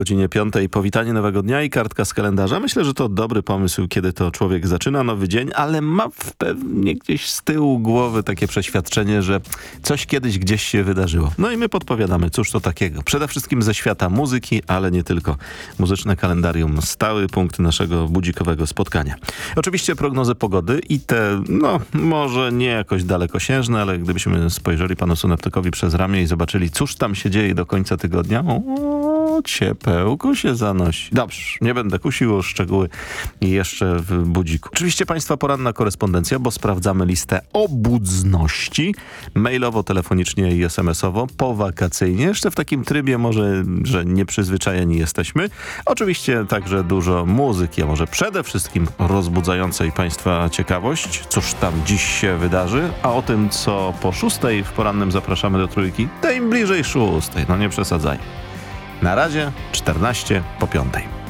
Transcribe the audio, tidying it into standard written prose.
Godzinie 5 powitanie nowego dnia i kartka z kalendarza. Myślę, że to dobry pomysł, kiedy to człowiek zaczyna nowy dzień, ale ma pewnie gdzieś z tyłu głowy takie przeświadczenie, że coś kiedyś gdzieś się wydarzyło. No i my podpowiadamy, cóż to takiego. Przede wszystkim ze świata muzyki, ale nie tylko. Muzyczne kalendarium, stały punkt naszego budzikowego spotkania. Oczywiście prognozy pogody i te, może nie jakoś dalekosiężne, ale gdybyśmy spojrzeli panu synoptykowi przez ramię i zobaczyli, cóż tam się dzieje do końca tygodnia, ciepełko się zanosi. Dobrze, nie będę kusił o szczegóły jeszcze w budziku. Oczywiście państwa poranna korespondencja, bo sprawdzamy listę obudzności mailowo, telefonicznie i SMS-owo, powakacyjnie. Jeszcze w takim trybie może, że nieprzyzwyczajeni jesteśmy. Oczywiście także dużo muzyki, a może przede wszystkim rozbudzającej państwa ciekawość. Cóż tam dziś się wydarzy? A o tym, co po 6 w porannym zapraszamy do trójki, tym bliżej 6. No nie przesadzaj. Na razie 14 po 5.